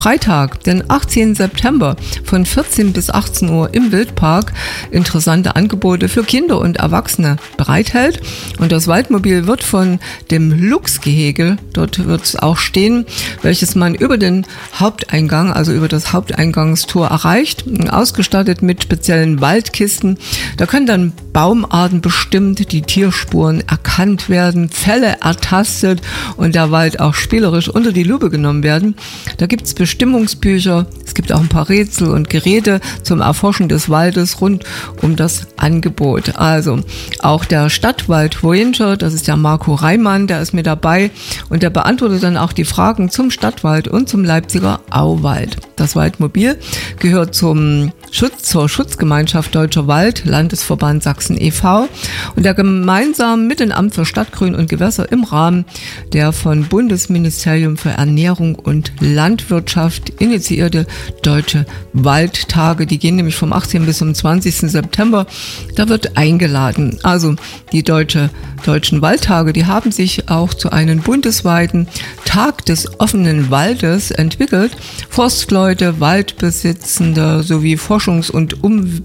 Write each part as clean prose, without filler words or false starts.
Freitag, den 18. September von 14 bis 18 Uhr im Wildpark interessante Angebote für Kinder und Erwachsene bereithält. Und das Waldmobil wird von dem Luchsgehege, dort wird es auch stehen, welches man über den Haupteingang, also über das Haupteingangstor erreicht, ausgestattet mit speziellen Waldkisten. Da können dann Baumarten bestimmt, die Tierspuren erkannt werden, Fälle ertastet und der Wald auch spielerisch unter die Lupe genommen werden. Da gibt es Bestimmungsbücher, es gibt auch ein paar Rätsel und Geräte zum Erforschen des Waldes rund um das Angebot. Also auch der Stadtwald Voyager, das ist der Marco Reimann, der ist mit dabei und der beantwortet dann auch die Fragen zum Stadtwald und zum Leipziger Auwald. Das Waldmobil gehört zur Schutzgemeinschaft Deutscher Wald, Landesverband Sachsen e.V. und der gemeinsam mit dem Amt für Stadtgrün und Gewässer im Rahmen der von Bundesministerium für Ernährung und Landwirtschaft initiierte Deutsche Waldtage. Die gehen nämlich vom 18. bis zum 20. September. Da wird eingeladen. Also die Deutschen Waldtage, die haben sich auch zu einem bundesweiten Tag des offenen Waldes entwickelt. Forstleute, Waldbesitzende sowie Forschungs- und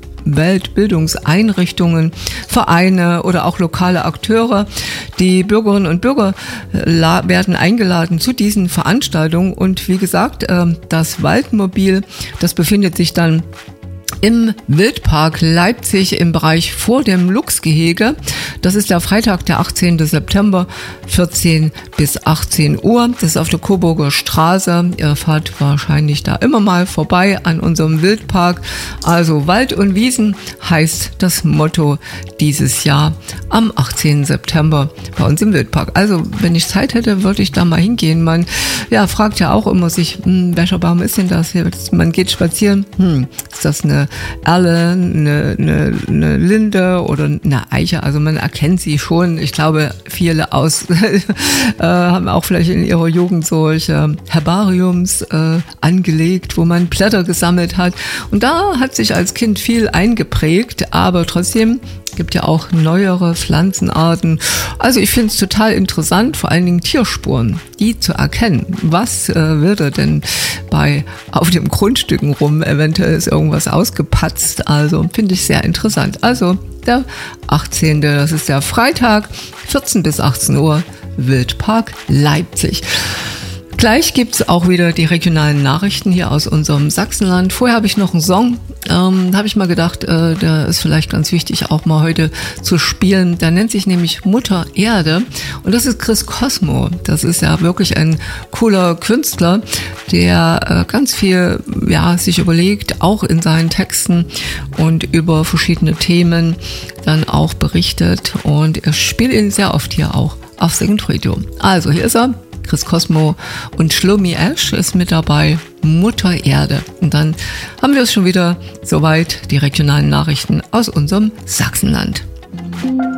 Umweltbildungseinrichtungen, Vereine oder auch lokale Akteure. Die Bürgerinnen und Bürger werden eingeladen zu diesen Veranstaltungen und wie gesagt, das Waldmobil, das befindet sich dann im Wildpark Leipzig im Bereich vor dem Luchsgehege. Das ist der Freitag, der 18. September, 14 bis 18 Uhr. Das ist auf der Coburger Straße. Ihr fahrt wahrscheinlich da immer mal vorbei an unserem Wildpark. Also Wald und Wiesen heißt das Motto dieses Jahr am 18. September bei uns im Wildpark. Also wenn ich Zeit hätte, würde ich da mal hingehen. Man fragt ja auch immer sich, welcher Baum ist denn das hier? Man geht spazieren, ist das eine Erle, eine Linde oder eine Eiche, also man erkennt sie schon. Ich glaube, viele haben auch vielleicht in ihrer Jugend solche Herbariums angelegt, wo man Blätter gesammelt hat. Und da hat sich als Kind viel eingeprägt, aber trotzdem gibt ja auch neuere Pflanzenarten. Also ich finde es total interessant, vor allen Dingen Tierspuren, die zu erkennen. Was wird er denn auf den Grundstücken rum? Eventuell ist irgendwas ausgepatzt. Also finde ich sehr interessant. Also der 18. Das ist der Freitag, 14 bis 18 Uhr, Wildpark Leipzig. Gleich gibt's auch wieder die regionalen Nachrichten hier aus unserem Sachsenland. Vorher habe ich noch einen Song, habe ich mal gedacht, der ist vielleicht ganz wichtig auch mal heute zu spielen. Der nennt sich nämlich Mutter Erde und das ist Chris Cosmo. Das ist ja wirklich ein cooler Künstler, der ganz viel sich überlegt, auch in seinen Texten und über verschiedene Themen dann auch berichtet und er spielt ihn sehr oft hier auch auf Second Radio. Also hier ist er. Chris Cosmo und Shlomi Ash ist mit dabei, Mutter Erde. Und dann haben wir es schon wieder soweit, die regionalen Nachrichten aus unserem Sachsenland.